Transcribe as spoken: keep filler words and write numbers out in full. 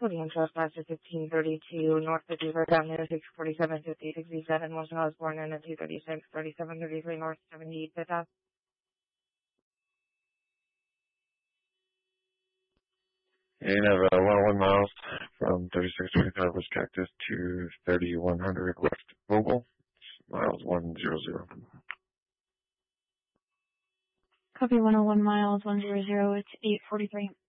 Podium trespass to fifteen thirty-two North fifty-third Avenue, six forty-seven fifty sixty-seven, Wilson Osborne, and two thirty-six thirty-seven thirty-three North seventy-fifth Ave. And have uh, one oh one miles from thirty-six twenty-five West Cactus to thirty-one hundred West Vogel, miles one hundred. Copy one oh one miles, one hundred, it's eight forty-three.